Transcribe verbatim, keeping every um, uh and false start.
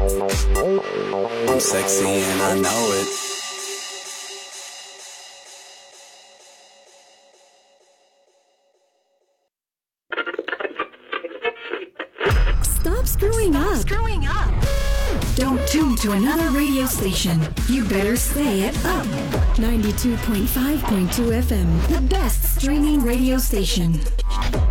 I'm sexy and I know it. Stop screwing up. Stop screwing up. Don't tune to another radio station. You better stay at Up. ninety-two point five point two F M, the best streaming radio station.